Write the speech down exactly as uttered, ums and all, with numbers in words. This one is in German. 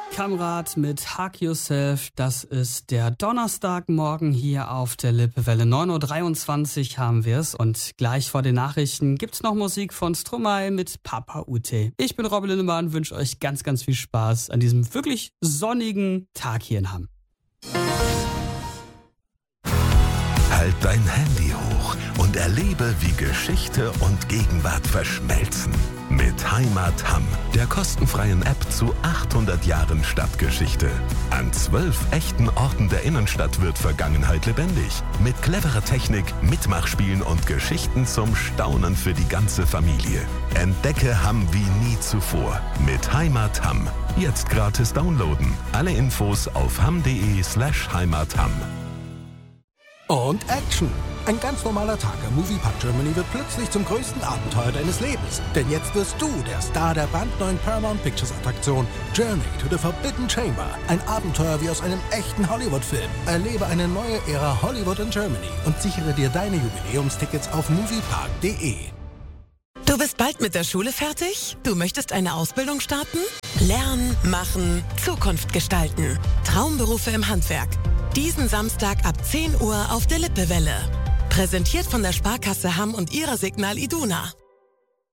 Kamrat mit Hug Yourself. Das ist der Donnerstagmorgen hier auf der Lippewelle. neun Uhr dreiundzwanzig haben wir es und gleich vor den Nachrichten gibt's noch Musik von Stromae mit Papa Ute. Ich bin Robin Lindemann, wünsche euch ganz, ganz viel Spaß an diesem wirklich sonnigen Tag hier in Hamm. Halt dein Handy hoch und erlebe, wie Geschichte und Gegenwart verschmelzen. Mit Heimat Hamm, der kostenfreien App zu achthundert Jahren Stadtgeschichte. An zwölf echten Orten der Innenstadt wird Vergangenheit lebendig. Mit cleverer Technik, Mitmachspielen und Geschichten zum Staunen für die ganze Familie. Entdecke Hamm wie nie zuvor. Mit Heimat Hamm. Jetzt gratis downloaden. Alle Infos auf hamm.de slash heimatham. Und Action! Ein ganz normaler Tag am Moviepark Germany wird plötzlich zum größten Abenteuer deines Lebens. Denn jetzt wirst du der Star der brandneuen Paramount Pictures Attraktion Journey to the Forbidden Chamber. Ein Abenteuer wie aus einem echten Hollywood-Film. Erlebe eine neue Ära Hollywood in Germany und sichere dir deine Jubiläumstickets auf moviepark punkt de. Du bist bald mit der Schule fertig? Du möchtest eine Ausbildung starten? Lernen, machen, Zukunft gestalten. Traumberufe im Handwerk. Diesen Samstag ab zehn Uhr auf der Lippewelle. Präsentiert von der Sparkasse Hamm und ihrer Signal Iduna.